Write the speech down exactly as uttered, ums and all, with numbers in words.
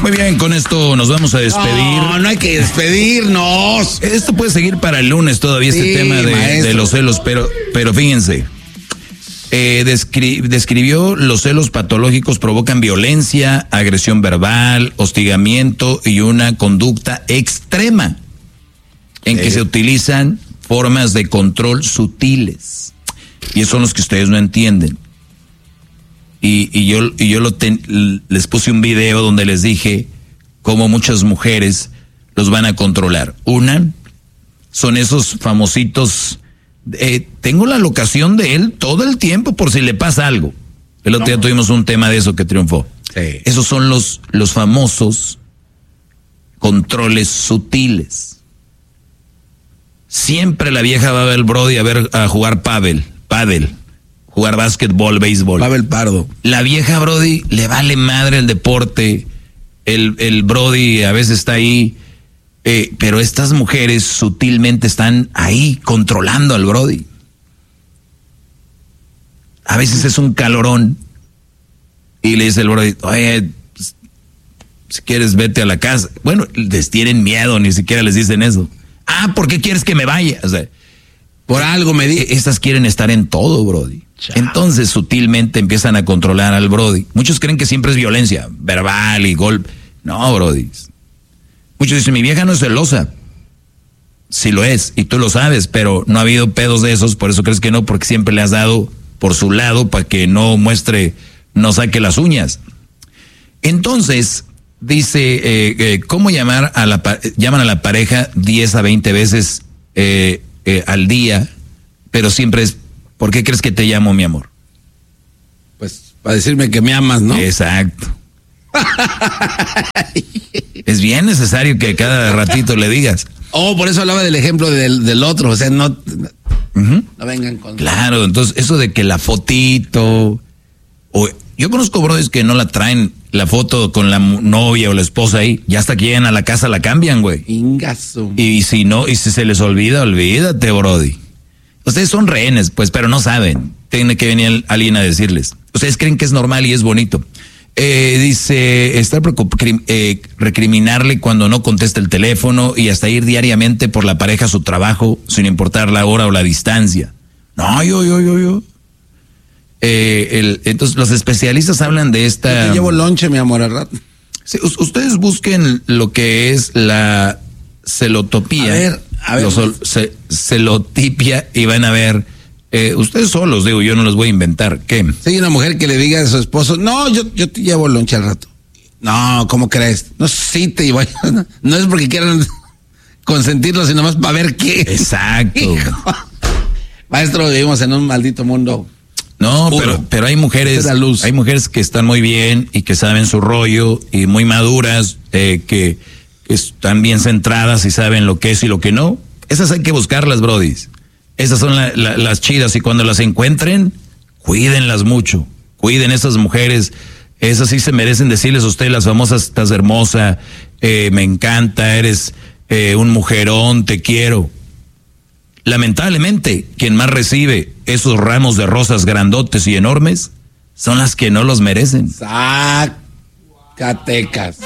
Muy bien, con esto nos vamos a despedir. No, no hay que despedirnos. Esto puede seguir para el lunes todavía, sí, este tema de, de los celos, pero, pero fíjense. Eh, descri- describió los celos patológicos provocan violencia, agresión verbal, hostigamiento y una conducta extrema en sí. que se utilizan formas de control sutiles. Y esos son los que ustedes no entienden. Y, y yo, y yo lo ten, les puse un video donde les dije cómo muchas mujeres los van a controlar. Una, son esos famositos... Eh, tengo la locación de él todo el tiempo por si le pasa algo. El otro no. día tuvimos un tema de eso que triunfó. Sí. Esos son los, los famosos controles sutiles. Siempre la vieja va a ver el Brody a ver a jugar pádel, pádel, jugar básquetbol, béisbol. Pavel Pardo. La vieja Brody le vale madre el deporte. El, el Brody a veces está ahí. Eh, pero estas mujeres sutilmente están ahí controlando al Brody. A veces es un calorón y le dice el Brody, oye, pues, si quieres vete a la casa. Bueno, les tienen miedo, ni siquiera les dicen eso. Ah, ¿por qué quieres que me vaya? O sea, por algo me di. Estas quieren estar en todo, Brody. Chao. Entonces sutilmente empiezan a controlar al Brody. Muchos creen que siempre es violencia verbal y golpe. No, Brody. Muchos dicen, mi vieja no es celosa. Sí lo es, y tú lo sabes, pero no ha habido pedos de esos, por eso crees que no, porque siempre le has dado por su lado para que no muestre, no saque las uñas. Entonces, dice, eh, eh, ¿cómo llamar a la, llaman a la pareja diez a veinte veces eh, eh, al día, pero siempre es, ¿por qué crees que te llamo, mi amor? Pues, para decirme que me amas, ¿no? Exacto. Es bien necesario que cada ratito le digas. Oh, por eso hablaba del ejemplo del, del otro, o sea, no, uh-huh. no vengan con... Claro, entonces eso de que la fotito, o yo conozco brodis que no la traen la foto con la novia o la esposa ahí, ya hasta que llegan a la casa la cambian, güey. Ingazo. Y, y si no, y si se les olvida, olvídate, brody. Ustedes son rehenes, pues, pero no saben. Tiene que venir alguien a decirles. Ustedes creen que es normal y es bonito. Eh, dice, estar preocup- eh, recriminarle cuando no contesta el teléfono y hasta ir diariamente por la pareja a su trabajo sin importar la hora o la distancia. No, yo, yo, yo, yo. Eh, el, entonces los especialistas hablan de esta... Yo te llevo lonche, mi amor, al rato. Sí, ustedes busquen lo que es la celotopía. A ver, a ver. Los, ce, celotipia y van a ver... Eh, ustedes solos, digo, yo no los voy a inventar. ¿Qué? Si hay una mujer que le diga a su esposo, no, yo, yo te llevo lonche al rato. No, ¿cómo crees? No, sí te llevo. No es porque quieran consentirlo, sino más para ver qué. Exacto. Hijo. Maestro, vivimos en un maldito mundo. No, pero, pero hay mujeres, luz. hay mujeres que están muy bien y que saben su rollo y muy maduras, eh, que, que están bien centradas y saben lo que es y lo que no. Esas hay que buscarlas, brodis. Esas son la, la, las chidas y cuando las encuentren, cuídenlas mucho. Cuiden esas mujeres. Esas sí se merecen decirles a ustedes las famosas, estás hermosa, eh, me encanta, eres eh, un mujerón, te quiero. Lamentablemente, quien más recibe esos ramos de rosas grandotes y enormes son las que no los merecen. Zacatecas.